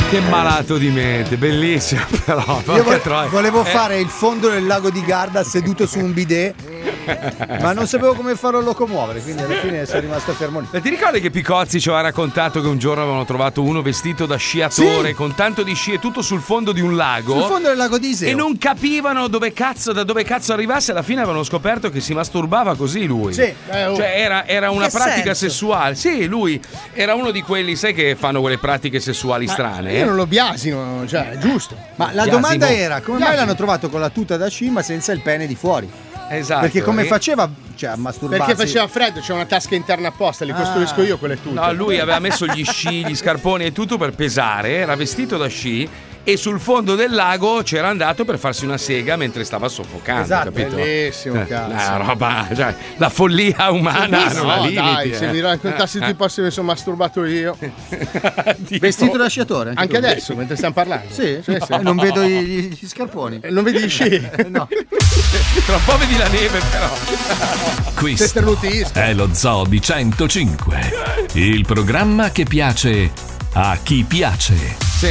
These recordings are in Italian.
Che malato di mente, bellissimo però. Io volevo fare il fondo del lago di Garda seduto su un bidet, ma non sapevo come farlo locomuovere, quindi alla fine sono rimasto fermo lì. Ma ti ricordi che Picozzi ci aveva raccontato che un giorno avevano trovato uno vestito da sciatore, con tanto di sci e tutto sul fondo di un lago? Sul fondo del lago di Iseo. E non capivano da dove cazzo arrivasse, alla fine avevano scoperto che si masturbava così lui. Sì. Cioè era una pratica senso? sessuale. Sì, lui era uno di quelli, sai, che fanno quelle pratiche sessuali strane. Io non lo biasino, cioè, è giusto. Ma la domanda era: come mai l'hanno trovato con la tuta da sci ma senza il pene di fuori? Esatto. Perché come faceva a masturbarsi? Perché faceva freddo, c'è una tasca interna apposta, li costruisco io quelle tutte. No, lui aveva messo gli sci, gli scarponi e tutto per pesare, era vestito da sci e sul fondo del lago c'era andato per farsi una sega mentre stava soffocando, esatto, capito? Bellissimo, cazzo. Una roba, cioè, la follia umana non ha limiti. Dai, se mi raccontassi tu i posti dove sono masturbato io. Vestito da sciatore? Anche adesso, mentre stiamo parlando. Sì. Non vedo gli scarponi. Non vedi gli sci? No. Tra un po' vedi la neve però. Questo è lo Zoo di 105, il programma che piace a chi piace. Sì.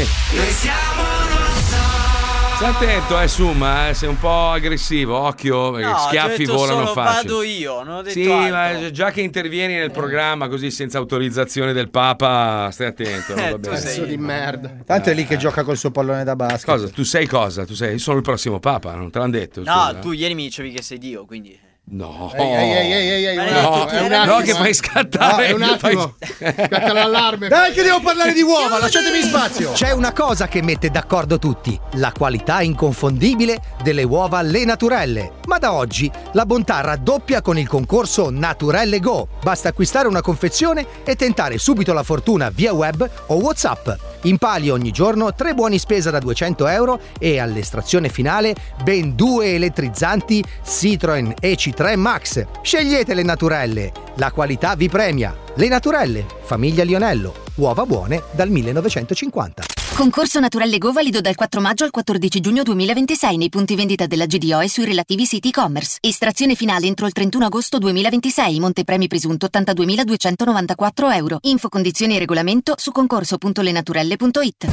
Stai attento, Summa, sei un po' aggressivo, occhio, perché schiaffi volano facili. Vado io, non ho detto sì, altro. ma già che intervieni nel programma così senza autorizzazione del Papa, stai attento. Non va bene. Pezzo di merda. Tanto è lì che gioca col suo pallone da basket. Cosa? Tu sei cosa? Tu sei? Io sono il prossimo Papa, non te l'hanno detto? No, scusa. tu ieri mi dicevi che sei Dio, quindi... No, Ehi, no, che fai scattare. Un attimo. Scatta l'allarme. Dai che devo parlare di uova, lasciatemi spazio. C'è una cosa che mette d'accordo tutti: la qualità inconfondibile delle uova Le Naturelle. Ma da oggi la bontà raddoppia con il concorso Naturelle Go. Basta acquistare una confezione e tentare subito la fortuna via web o WhatsApp. In palio ogni giorno 3 buoni spesa da €200 e all'estrazione finale ben 2 elettrizzanti Citroen EC3 Max. Scegliete Le Naturelle, la qualità vi premia. Le Naturelle, famiglia Lionello, uova buone dal 1950. Concorso Naturelle Go valido dal 4 maggio al 14 giugno 2026 nei punti vendita della GDO e sui relativi siti e-commerce. Estrazione finale entro il 31 agosto 2026. Montepremi presunto €82.294. Info, condizioni e regolamento su concorso.lenaturelle.it.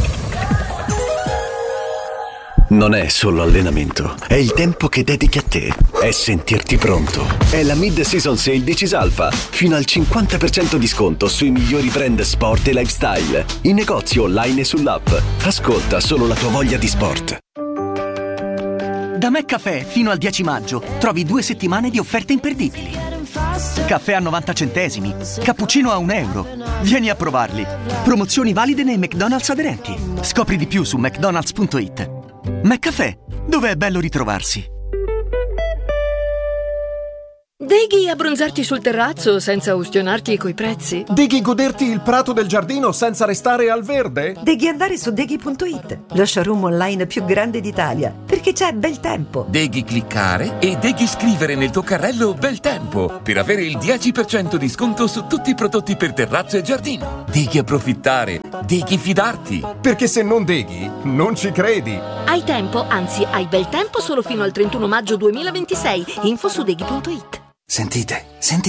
Non è solo allenamento, è il tempo che dedichi a te, è sentirti pronto. È la Mid-Season Sale di Cisalfa. Fino al 50% di sconto sui migliori brand sport e lifestyle. In negozio online e sull'app. Ascolta solo la tua voglia di sport. Da McCaffè fino al 10 maggio trovi 2 settimane di offerte imperdibili. Caffè a 90 centesimi, cappuccino a €1. Vieni a provarli. Promozioni valide nei McDonald's aderenti. Scopri di più su mcdonalds.it. McCaffè, dove è bello ritrovarsi. Deghi abbronzarti sul terrazzo senza ustionarti coi prezzi? Deghi goderti il prato del giardino senza restare al verde? Deghi andare su deghi.it, lo showroom online più grande d'Italia, perché c'è bel tempo. Deghi cliccare e deghi scrivere nel tuo carrello bel tempo per avere il 10% di sconto su tutti i prodotti per terrazzo e giardino. Deghi approfittare, deghi fidarti. Perché se non deghi, non ci credi. Hai tempo, anzi hai bel tempo solo fino al 31 maggio 2026. Info su deghi.it. Sentite.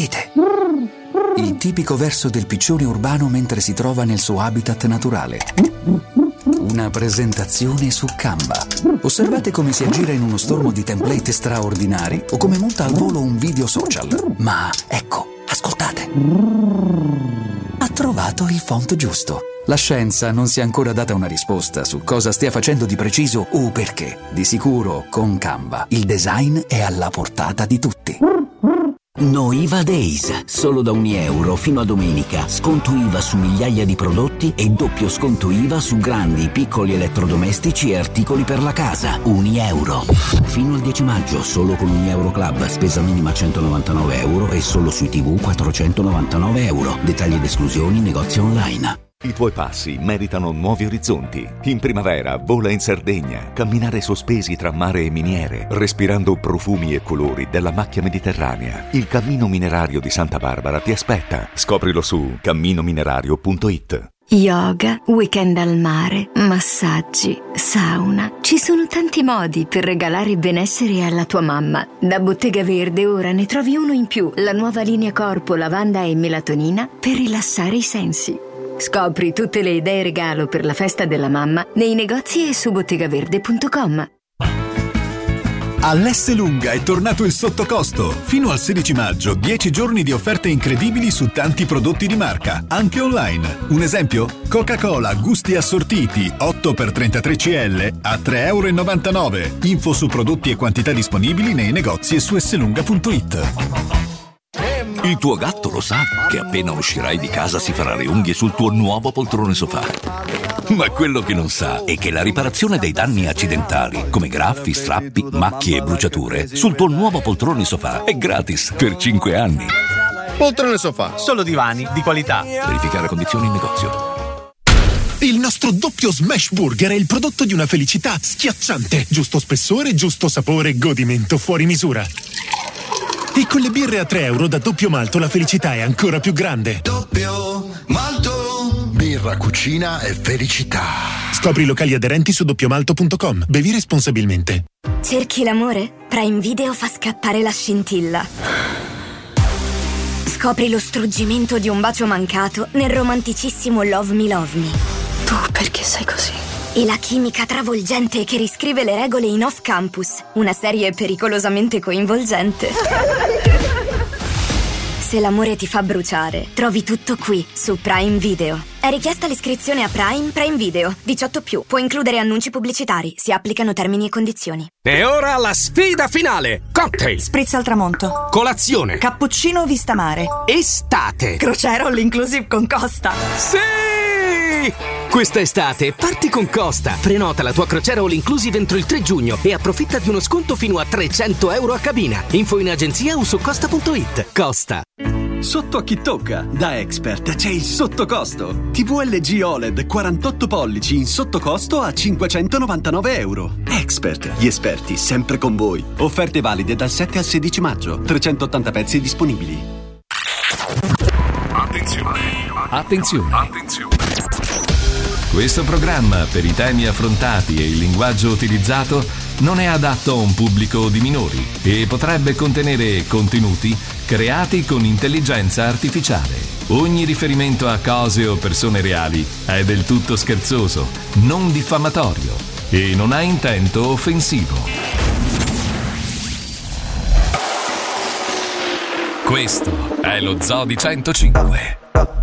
Il tipico verso del piccione urbano mentre si trova nel suo habitat naturale. Una presentazione su Canva. Osservate come si aggira in uno stormo di template straordinari o come monta al volo un video social. Ma ecco, ascoltate. Ha trovato il font giusto. La scienza non si è ancora data una risposta su cosa stia facendo di preciso o perché. Di sicuro, con Canva, il design è alla portata di tutti. No IVA Days, solo da €1 fino a domenica. Sconto IVA su migliaia di prodotti e doppio sconto IVA su grandi, piccoli elettrodomestici e articoli per la casa. €1. Fino al 10 maggio, solo con €1 Club. Spesa minima €199 e solo sui TV €499. Dettagli ed esclusioni, negozio online. I tuoi passi meritano nuovi orizzonti. In primavera vola in Sardegna, camminare sospesi tra mare e miniere, respirando profumi e colori della macchia mediterranea. Il Cammino Minerario di Santa Barbara ti aspetta. Scoprilo su camminominerario.it. Yoga, weekend al mare, massaggi, sauna. Ci sono tanti modi per regalare benessere alla tua mamma. Da Bottega Verde ora ne trovi uno in più. La nuova linea corpo, lavanda e melatonina per rilassare i sensi. Scopri tutte le idee regalo per la festa della mamma nei negozi e su bottegaverde.com. All'Esselunga è tornato il sottocosto. Fino al 16 maggio, 10 giorni di offerte incredibili su tanti prodotti di marca, anche online. Un esempio? Coca-Cola gusti assortiti 8x33 CL a €3,99. Info su prodotti e quantità disponibili nei negozi e su esselunga.it. Il tuo gatto lo sa che appena uscirai di casa si farà le unghie sul tuo nuovo poltrone sofà. Ma quello che non sa è che la riparazione dei danni accidentali, come graffi, strappi, macchie e bruciature, sul tuo nuovo poltrone sofà è gratis per 5 anni. Poltrone sofà, solo divani di qualità. Verificare condizioni in negozio. Il nostro doppio smash burger è il prodotto di una felicità schiacciante. Giusto spessore, giusto sapore, godimento fuori misura. E con le birre a €3 da doppio malto la felicità è ancora più grande. Doppio malto. Birra, cucina e felicità. Scopri i locali aderenti su doppiomalto.com. Bevi responsabilmente. Cerchi l'amore? Prime Video fa scattare la scintilla. Scopri lo struggimento di un bacio mancato nel romanticissimo Love Me Love Me. Tu perché sei così? E la chimica travolgente che riscrive le regole in Off Campus, una serie pericolosamente coinvolgente. Se l'amore ti fa bruciare, trovi tutto qui, su Prime Video. È richiesta l'iscrizione a Prime Video. 18+, può includere annunci pubblicitari. Si applicano termini e condizioni. E ora la sfida finale. Cocktail, Spritz al tramonto, colazione, cappuccino vista mare, estate, crociera all inclusive con Costa. Sì! Questa estate parti con Costa. Prenota la tua crociera all inclusive entro il 3 giugno e approfitta di uno sconto fino a €300 a cabina. Info in agenzia o su costa.it. Costa. Sotto a chi tocca, da Expert c'è il sottocosto. TV LG OLED 48 pollici in sottocosto a €599. Expert, gli esperti sempre con voi. Offerte valide dal 7 al 16 maggio. 380 pezzi disponibili. Attenzione. Questo programma, per i temi affrontati e il linguaggio utilizzato, non è adatto a un pubblico di minori e potrebbe contenere contenuti creati con intelligenza artificiale. Ogni riferimento a cose o persone reali è del tutto scherzoso, non diffamatorio e non ha intento offensivo. Questo è lo Zoo di 105.